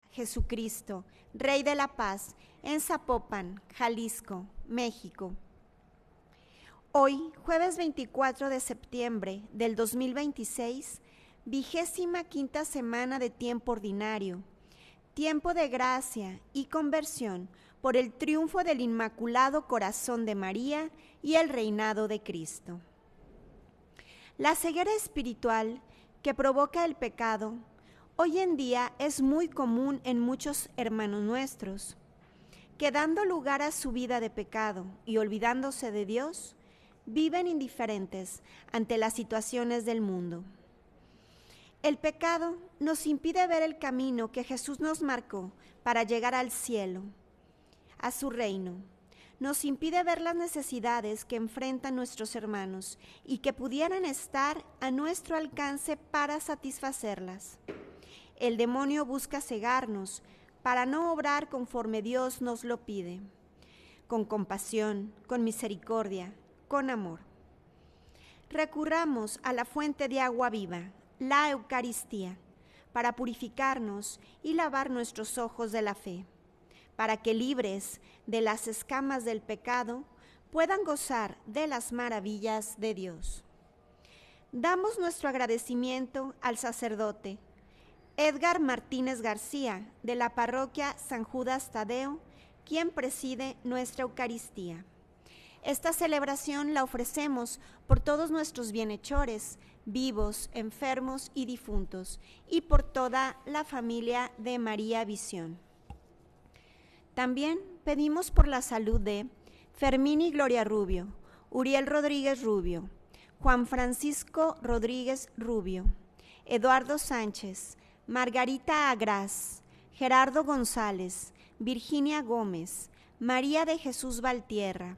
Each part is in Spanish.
Jesucristo, Rey de la Paz, en Zapopan, Jalisco, México. Hoy, jueves 24 de septiembre del 2026, 25ª semana de tiempo ordinario, tiempo de gracia y conversión por el triunfo del Inmaculado Corazón de María y el reinado de Cristo. La ceguera espiritual que provoca el pecado hoy en día es muy común en muchos hermanos nuestros, que dando lugar a su vida de pecado y olvidándose de Dios, viven indiferentes ante las situaciones del mundo. El pecado nos impide ver el camino que Jesús nos marcó para llegar al cielo, a su reino. Nos impide ver las necesidades que enfrentan nuestros hermanos y que pudieran estar a nuestro alcance para satisfacerlas. El demonio busca cegarnos para no obrar conforme Dios nos lo pide, con compasión, con misericordia, con amor. Recurramos a la fuente de agua viva, la Eucaristía, para purificarnos y lavar nuestros ojos de la fe, para que libres de las escamas del pecado puedan gozar de las maravillas de Dios. Damos nuestro agradecimiento al sacerdote Edgar Martínez García, de la parroquia San Judas Tadeo, quien preside nuestra Eucaristía. Esta celebración la ofrecemos por todos nuestros bienhechores, vivos, enfermos y difuntos, y por toda la familia de María Visión. También pedimos por la salud de Fermín y Gloria Rubio, Uriel Rodríguez Rubio, Juan Francisco Rodríguez Rubio, Eduardo Sánchez, Margarita Agraz, Gerardo González, Virginia Gómez, María de Jesús Valtierra,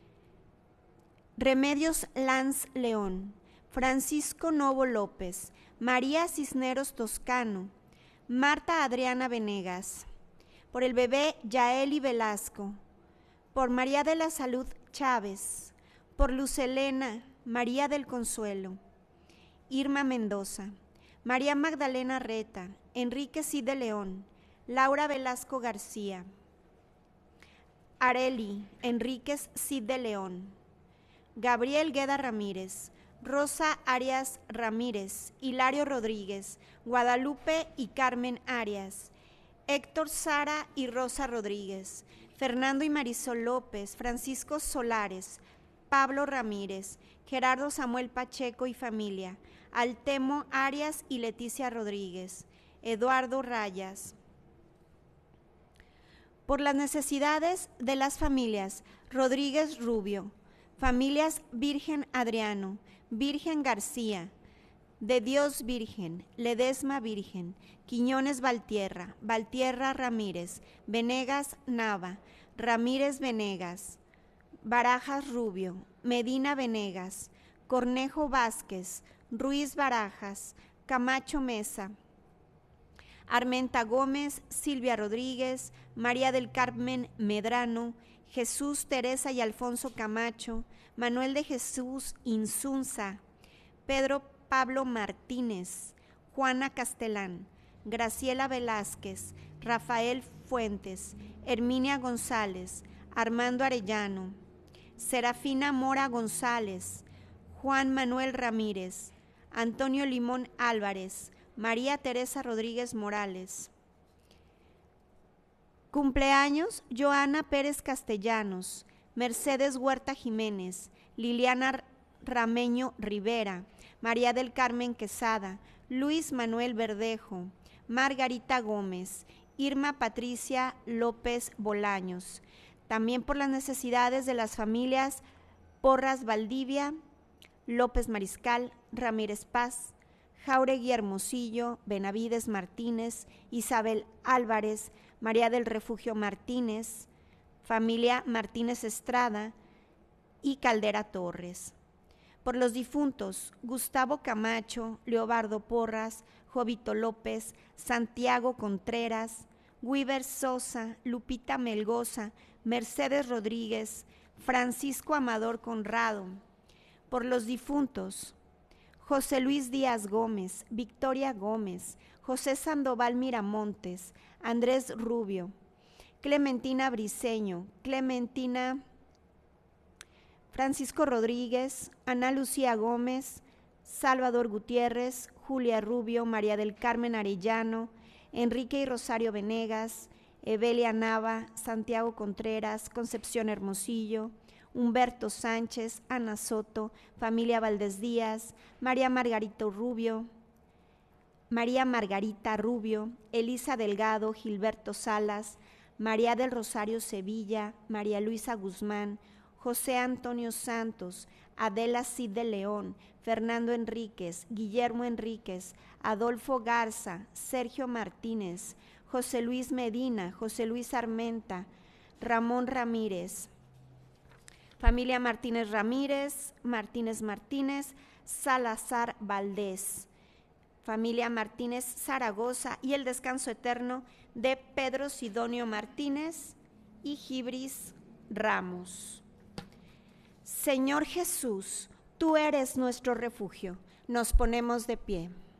Remedios Lanz León, Francisco Novo López, María Cisneros Toscano, Marta Adriana Venegas, por el bebé Yaeli Velasco, por María de la Salud Chávez, por Luz Elena, María del Consuelo, Irma Mendoza, María Magdalena Reta, Enrique Cid de León, Laura Velasco García, Areli Enríquez Cid de León, Gabriel Gueda Ramírez, Rosa Arias Ramírez, Hilario Rodríguez, Guadalupe y Carmen Arias, Héctor Sara y Rosa Rodríguez, Fernando y Marisol López, Francisco Solares, Pablo Ramírez, Gerardo Samuel Pacheco y familia, Altemo Arias y Leticia Rodríguez, Eduardo Rayas. Por las necesidades de las familias Rodríguez Rubio, familias Virgen Adriano, Virgen García, de Dios Virgen, Ledesma Virgen, Quiñones Valtierra, Valtierra Ramírez, Venegas Nava, Ramírez Venegas, Barajas Rubio, Medina Venegas, Cornejo Vázquez, Ruiz Barajas, Camacho Mesa, Armenta Gómez, Silvia Rodríguez, María del Carmen Medrano, Jesús, Teresa y Alfonso Camacho, Manuel de Jesús Insunza, Pedro Pablo Martínez, Juana Castelán, Graciela Velázquez, Rafael Fuentes, Herminia González, Armando Arellano, Serafina Mora González, Juan Manuel Ramírez, Antonio Limón Álvarez, María Teresa Rodríguez Morales. Cumpleaños Joana Pérez Castellanos, Mercedes Huerta Jiménez, Liliana Rameño Rivera, María del Carmen Quesada, Luis Manuel Verdejo, Margarita Gómez, Irma Patricia López Bolaños. También por las necesidades de las familias Porras Valdivia, López Mariscal, Ramírez Paz, Jauregui Hermosillo, Benavides Martínez, Isabel Álvarez, María del Refugio Martínez, familia Martínez Estrada y Caldera Torres. Por los difuntos Gustavo Camacho, Leobardo Porras, Jovito López, Santiago Contreras, Weaver Sosa, Lupita Melgoza, Mercedes Rodríguez, Francisco Amador Conrado. Por los difuntos José Luis Díaz Gómez, Victoria Gómez, José Sandoval Miramontes, Andrés Rubio, Clementina Briceño, Clementina Francisco Rodríguez, Ana Lucía Gómez, Salvador Gutiérrez, Julia Rubio, María del Carmen Arellano, Enrique y Rosario Venegas, Evelia Nava, Santiago Contreras, Concepción Hermosillo, Humberto Sánchez, Ana Soto, familia Valdés Díaz, María Margarita Rubio, Elisa Delgado, Gilberto Salas, María del Rosario Sevilla, María Luisa Guzmán, José Antonio Santos, Adela Cid de León, Fernando Enríquez, Guillermo Enríquez, Adolfo Garza, Sergio Martínez, José Luis Medina, José Luis Armenta, Ramón Ramírez, familia Martínez Ramírez, Martínez, Salazar Valdés, familia Martínez Zaragoza, y el descanso eterno de Pedro Sidonio Martínez y Gibris Ramos. Señor Jesús, tú eres nuestro refugio. Nos ponemos de pie.